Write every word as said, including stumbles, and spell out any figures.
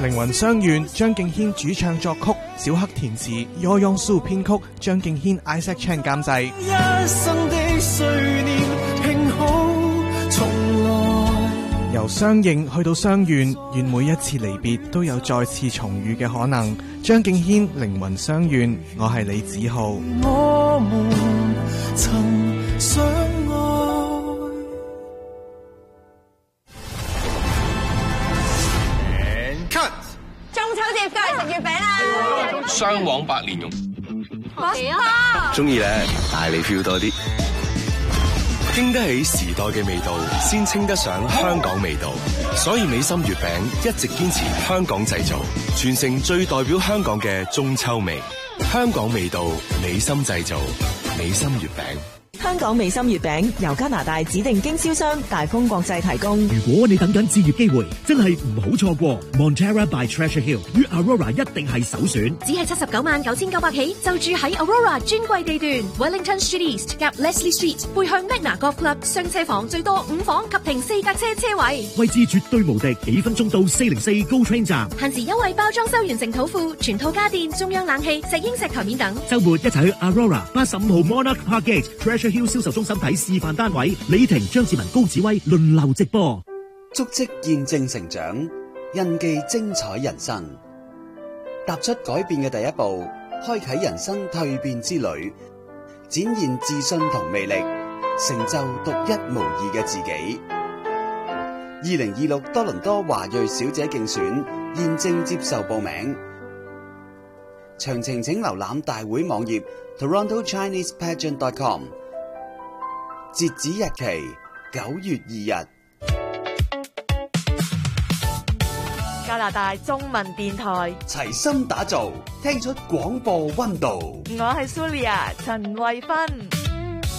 靈魂相願，張敬軒主唱作曲，小黑填詞，Yo Yong Su編曲，張敬軒 Isaac Chan 監製。 一生的歲年拼好重來， 由相認去到相願，願每一次離別都有再次重遇嘅可能。張敬軒靈魂相願，我係李子浩。 我們曾相愛。 cut 中秋節翻嚟食月餅啦！ 雙黃白蓮蓉， 啊！ 中意咧，帶你 feel 多啲。經得起時代嘅味道，先稱得上香港味道。所以美心月餅一直堅持香港製造，傳承最代表香港嘅中秋味。香港味道，美心製造，美心月餅。 香港美心月餅由加拿大指定經銷商大豐國際提供。 如果你等緊置業機會，真係唔好錯過 Montera by Treasure Hill 於 Aurora 一定係首選。 只係七十九萬九千九百起，就住喺 Aurora 專櫃地段 Wellington Street East 夾 Leslie Street， 背向 Magna Golf Club， 雙車房最多五房及停四架車車位， 位置絕對無敵，幾分鐘到四零四 GO Train 站。 限時優惠包裝修完成土庫，全套家電、中央冷氣、石英石台面等。 週末一齊去 Aurora 八十五號 Monarch Park Gate Treasure Hill 銷售中心睇示範單位，李婷、張志文、高子威輪流直播。 足跡見證成長，印記精彩人生。踏出改變嘅第一步，開啟人生蛻變之旅，展現自信同魅力，成就獨一無二嘅自己。二零二六多倫多華裔小姐競選現正接受報名，詳情請瀏覽大會網頁 toronto chinese pageant dot com。截止日期九月二日。 加拿大中文電台齊心打造，聽出廣播溫度。 我係 Sulia 陳慧芬。